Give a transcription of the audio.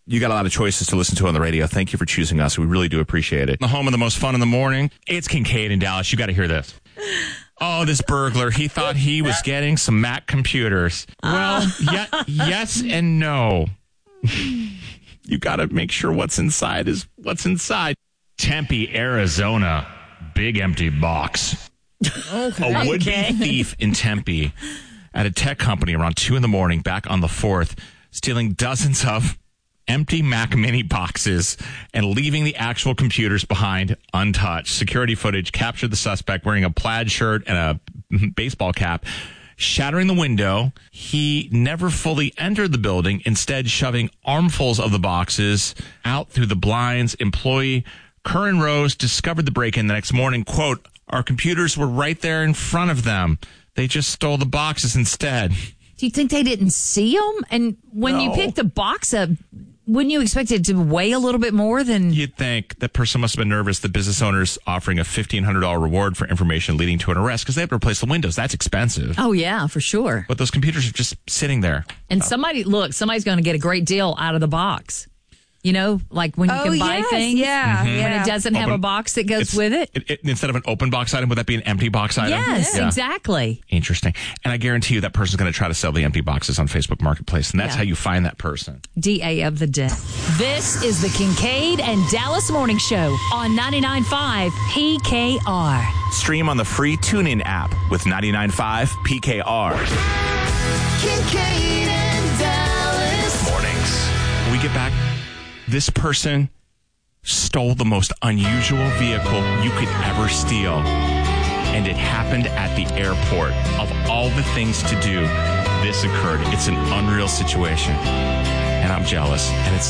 You got a lot of choices to listen to on the radio. Thank you for choosing us. We really do appreciate it. The home of the most fun in the morning. It's Kincaid in Dallas. You got to hear this. Oh, this burglar. He thought he was getting some Mac computers. Well, yes and no. You got to make sure what's inside is what's inside. Tempe, Arizona. Big empty box. Okay. A would-be thief in Tempe at a tech company around 2 a.m. back on the 4th, stealing dozens of empty Mac Mini boxes and leaving the actual computers behind untouched. Security footage captured the suspect wearing a plaid shirt and a baseball cap, shattering the window. He never fully entered the building, instead shoving armfuls of the boxes out through the blinds. Employee Curran Rose discovered the break-in the next morning. Quote, "Our computers were right there in front of them. They just stole the boxes instead." Do you think they didn't see them? And when you pick the box up, wouldn't you expect it to weigh a little bit more than... You'd think that person must have been nervous. The business owner's offering a $1,500 reward for information leading to an arrest because they have to replace the windows. That's expensive. Oh, yeah, for sure. But those computers are just sitting there. And somebody's going to get a great deal out of the box. You know, like when you can buy things. Yeah, When it doesn't have a box that goes with it. Instead of an open box item, would that be an empty box item? Yes, exactly. Interesting. And I guarantee you that person's going to try to sell the empty boxes on Facebook Marketplace. And that's how you find that person. DA of the day. This is the Kincaid and Dallas Morning Show on 99.5 PKR. Stream on the free TuneIn app with 99.5 PKR. Kincaid and Dallas. Mornings. When we get back, this person stole the most unusual vehicle you could ever steal. And it happened at the airport. Of all the things to do, this occurred. It's an unreal situation. And I'm jealous. And it's